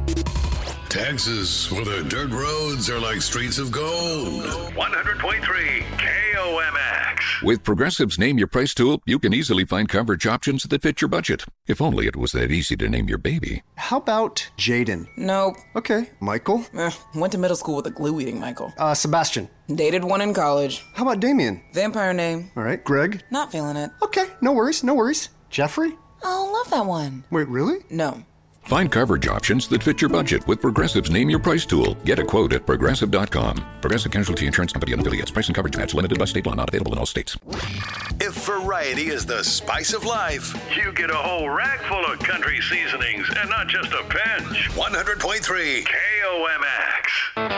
Texas, where the dirt roads are like streets of gold. 100.3 KOMX. With Progressive's Name Your Price tool, you can easily find coverage options that fit your budget. If only it was that easy to name your baby. How about Jaden? Nope. Okay. Michael? Went to middle school with a glue-eating Michael. Sebastian? Dated one in college. How about Damien? Vampire name. All right. Greg? Not feeling it. Okay. No worries. Jeffrey? Oh, love that one. Wait, really? No. Find coverage options that fit your budget with Progressive's Name Your Price tool. Get a quote at Progressive.com. Progressive Casualty Insurance Company and affiliates. Price and coverage match limited by state law. Not available in all states. If variety is the spice of life, you get a whole rack full of country seasonings and not just a pinch. 100.3 KOMX.